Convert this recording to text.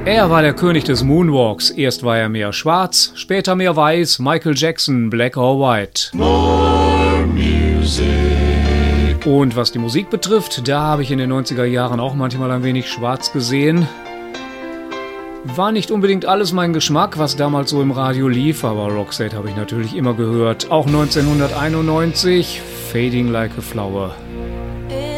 Er war der König des Moonwalks. Erst war er mehr schwarz, später mehr weiß. Michael Jackson, Black or White. More music. Und was die Musik betrifft, da habe ich in den 90er Jahren auch manchmal ein wenig schwarz gesehen. War nicht unbedingt alles mein Geschmack, was damals so im Radio lief, aber Roxette habe ich natürlich immer gehört. Auch 1991, Fading Like a Flower.